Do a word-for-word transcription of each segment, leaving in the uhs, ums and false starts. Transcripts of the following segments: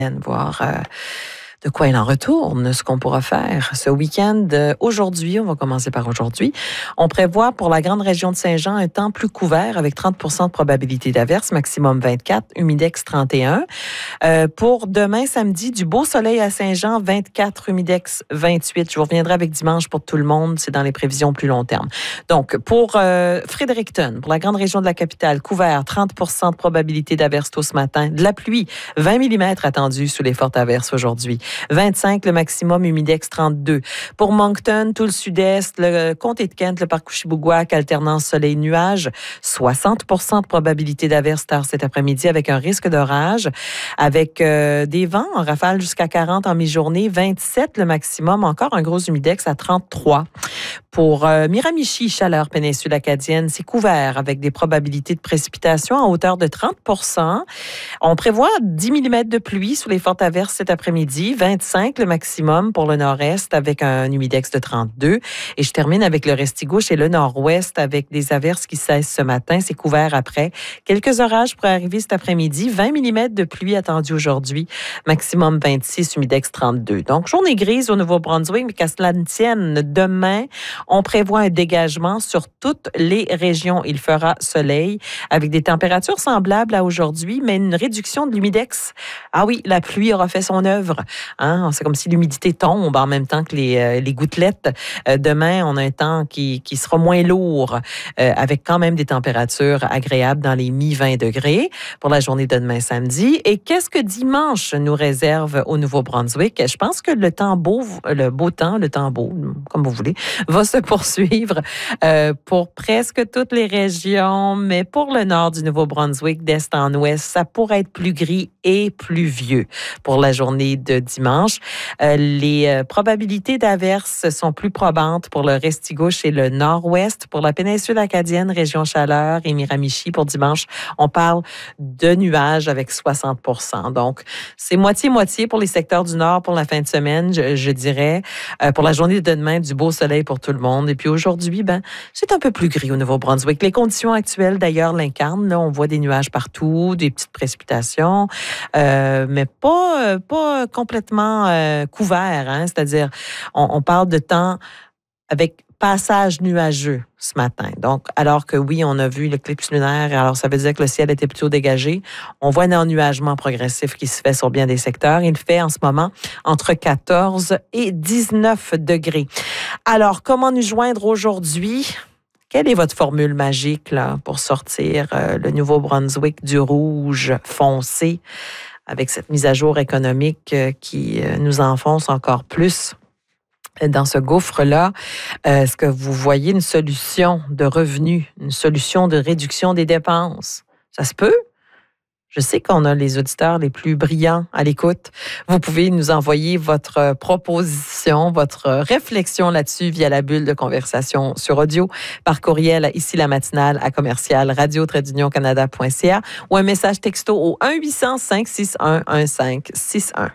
voir euh, de quoi il en retourne, ce qu'on pourra faire ce week-end. Euh, aujourd'hui, on va commencer par aujourd'hui. On prévoit pour la grande région de Saint-Jean un temps plus couvert avec trente pour cent de probabilité d'averse, maximum vingt-quatre, humidex trente et un. Euh, pour demain, samedi, du beau soleil à Saint-Jean, vingt-quatre, humidex vingt-huit. Je vous reviendrai avec dimanche pour tout le monde. C'est dans les prévisions plus long terme. Donc, pour euh, Fredericton, pour la grande région de la capitale, couvert, trente pour cent de probabilité d'averse tôt ce matin. De la pluie, vingt millimètres attendus sous les fortes averses aujourd'hui. vingt-cinq le maximum, humidex trente-deux. Pour Moncton, tout le sud-est, le comté de Kent, le parc Couchibougouac, alternance soleil-nuage, soixante pour cent de probabilité d'averse tard cet après-midi avec un risque d'orage, avec euh, des vents en rafale jusqu'à quarante en mi-journée, vingt-sept le maximum, encore un gros humidex à trente-trois. Pour euh, Miramichi, chaleur péninsule acadienne, c'est couvert avec des probabilités de précipitations à hauteur de trente pour cent. On prévoit dix millimètres de pluie sous les fortes averses cet après-midi, vingt-cinq le maximum pour le nord-est avec un humidex de trente-deux. Et je termine avec le Restigouche et le nord-ouest avec des averses qui cessent ce matin. C'est couvert après. Quelques orages pourraient arriver cet après-midi. vingt millimètres de pluie attendus aujourd'hui. Maximum vingt-six, humidex trente-deux. Donc, journée grise au Nouveau-Brunswick, mais qu'à cela ne tienne, demain, on prévoit un dégagement sur toutes les régions. Il fera soleil avec des températures semblables à aujourd'hui, mais une réduction de l'humidex. Ah oui, la pluie aura fait son œuvre. Hein? C'est comme si l'humidité tombe en même temps que les, euh, les gouttelettes. Euh, demain, on a un temps qui, qui sera moins lourd, euh, avec quand même des températures agréables dans les mi-vingt degrés pour la journée de demain samedi. Et qu'est-ce que dimanche nous réserve au Nouveau-Brunswick? Je pense que le temps beau, le beau temps, le temps beau, comme vous voulez, va se poursuivre euh, pour presque toutes les régions, mais pour le nord du Nouveau-Brunswick, d'est en ouest, ça pourrait être plus gris et pluvieux pour la journée de dimanche. Euh, les euh, probabilités d'averses sont plus probantes pour le Restigouche et le nord-ouest. Pour la péninsule acadienne, région chaleur et Miramichi, pour dimanche, on parle de nuages avec soixante pour cent. Donc, c'est moitié-moitié pour les secteurs du nord pour la fin de semaine, je, je dirais. Euh, pour la journée de demain, du beau soleil pour tout le monde. Et puis aujourd'hui, ben, c'est un peu plus gris au Nouveau-Brunswick. Les conditions actuelles, d'ailleurs, l'incarnent. Là, on voit des nuages partout, des petites précipitations, euh, mais pas, euh, pas complètement euh, couvert. Hein? C'est-à-dire, on, on parle de temps avec passage nuageux ce matin. Donc, alors que oui, on a vu l'éclipse lunaire, alors ça veut dire que le ciel était plutôt dégagé. On voit un ennuagement progressif qui se fait sur bien des secteurs. Il fait en ce moment entre quatorze et dix-neuf degrés. Alors, comment nous joindre aujourd'hui? Quelle est votre formule magique là, pour sortir euh, le Nouveau-Brunswick du rouge foncé avec cette mise à jour économique euh, qui euh, nous enfonce encore plus dans ce gouffre-là? Euh, est-ce que vous voyez une solution de revenus, une solution de réduction des dépenses? Ça se peut? Je sais qu'on a les auditeurs les plus brillants à l'écoute. Vous pouvez nous envoyer votre proposition, votre réflexion là-dessus via la bulle de conversation sur audio, par courriel à ici la matinale à commercial radio trait d'union canada point c a ou un message texto au un huit cents, cinq six un, un cinq six un.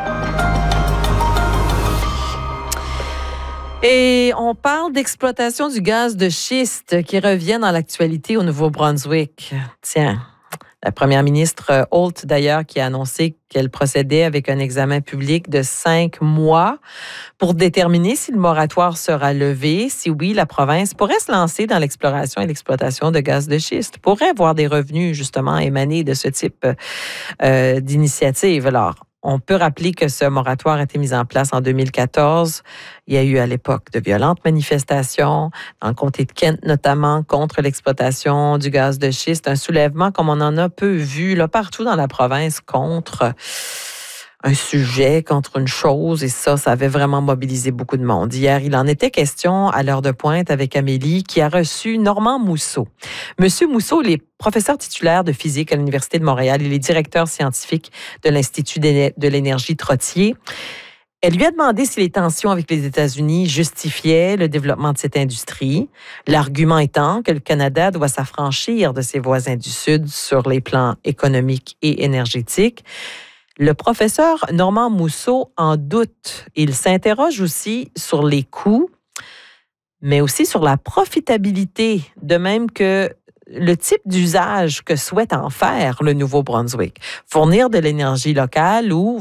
Et on parle d'exploitation du gaz de schiste qui revient dans l'actualité au Nouveau-Brunswick. Tiens, la première ministre Holt, d'ailleurs, qui a annoncé qu'elle procédait avec un examen public de cinq mois pour déterminer si le moratoire sera levé. Si oui, la province pourrait se lancer dans l'exploration et l'exploitation de gaz de schiste, pourrait avoir des revenus, justement, émanés de ce type euh, d'initiative. Alors, on peut rappeler que ce moratoire a été mis en place en deux mille quatorze. Il y a eu à l'époque de violentes manifestations, dans le comté de Kent notamment, contre l'exploitation du gaz de schiste. Un soulèvement comme on en a peu vu là, partout dans la province contre un sujet, contre une chose. Et ça, ça avait vraiment mobilisé beaucoup de monde. Hier, il en était question à l'heure de pointe avec Amélie, qui a reçu Normand Mousseau. Monsieur Mousseau, il est professeur titulaire de physique à l'Université de Montréal. Il est directeur scientifique de l'Institut de l'énergie Trottier. Elle lui a demandé si les tensions avec les États-Unis justifiaient le développement de cette industrie, l'argument étant que le Canada doit s'affranchir de ses voisins du Sud sur les plans économiques et énergétiques. Le professeur Normand Mousseau en doute. Il s'interroge aussi sur les coûts, mais aussi sur la profitabilité, de même que le type d'usage que souhaite en faire le Nouveau-Brunswick. Fournir de l'énergie locale ou